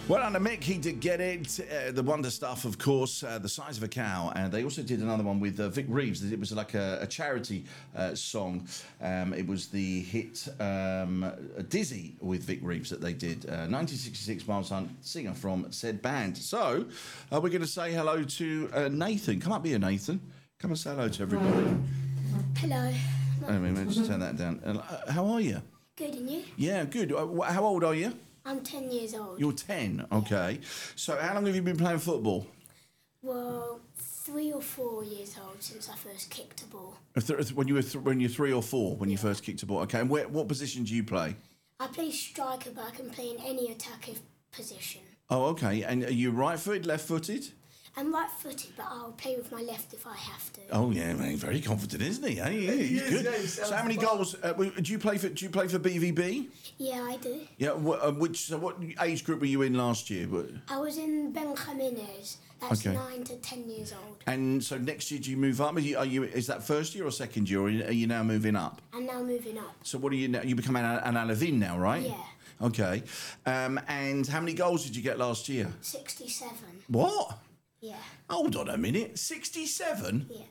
Well, under Mick, he did get it. The Wonder Stuff, of course, The Size of a Cow. And they also did another one with Vic Reeves. It was like a charity song. It was the hit Dizzy with Vic Reeves that they did. 1966, Miles Hunt, singer from said band. So, we're going to say hello to Nathan. Come up here, Nathan. Come and say hello to everybody. Hello. Let me just turn that down. How are you? Good, and you? Yeah, good. How old are you? I'm 10 years old. You're 10, okay. So how long have you been playing football? Well, 3 or 4 years old since I first kicked a ball. When you're 3 or 4, when you first kicked a ball. Okay, and what position do you play? I play striker, but I can play in any attacking position. Oh, okay. And are you right-footed, left-footed? I'm right-footed, but I'll play with my left if I have to. Oh yeah, man, very confident, isn't he? Hey, he's good. Yeah, So how many goals do you play for? Do you play for BVB? Yeah, I do. Yeah. What age group were you in last year? I was in Benjamines. That's Okay. 9 to 10 years old. And so next year, do you move up? Are you? Is that first year or second year, or are you now moving up? I'm now moving up. So what are you now? You become an Alavin now, right? Yeah. Okay. And how many goals did you get last year? 67. What? Yeah. Hold on a minute. 67? Yeah.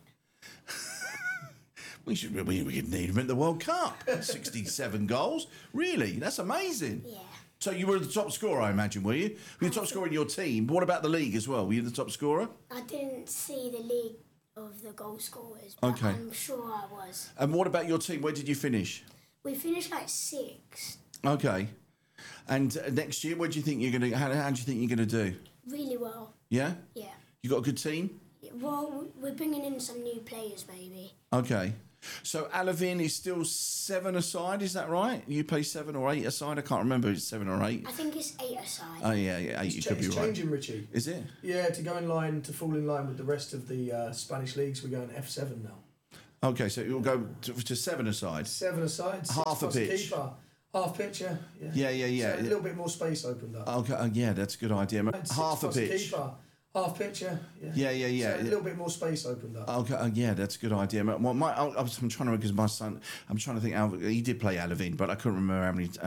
We could need him at the World Cup. 67 goals? Really? That's amazing. Yeah. So you were the top scorer, I imagine, were you? Were you the top scorer in your team? But what about the league as well? Were you the top scorer? I didn't see the league of the goal scorers, but Okay. I'm sure I was. And what about your team? Where did you finish? We finished like 6th. Okay. And next year, what do you think you're going to? How do you think you're going to do? Really well. Yeah. Yeah. You got a good team? Well, we're bringing in some new players, maybe. Okay. So Alavin is still 7-a-side, is that right? You play 7 or 8-a-side? I can't remember. It's 7 or 8. I think it's 8-a-side. Oh yeah, 8. You could be It's right. changing, Richie. Is it? Yeah, to fall in line with the rest of the Spanish leagues, we're going F7 now. Okay, so it will go to 7-a-side. 7-a-side, Half a pitch. keeper. Half pitch, yeah. Yeah. So a little bit more space opened up. Okay, yeah, that's a good idea. Half a pitch. Keeper. Half pitch, yeah. Yeah. So a little bit more space opened up. Okay, yeah, that's a good idea. I'm trying to because my son. I'm trying to think how he did play Alavin, but I couldn't remember how many